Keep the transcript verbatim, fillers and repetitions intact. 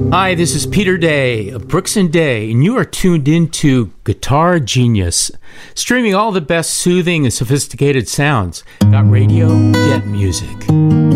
Hi, this is Peter Day of Brooks and Day, and you are tuned into Guitar Genius, streaming all the best soothing and sophisticated sounds. Got radio, get music.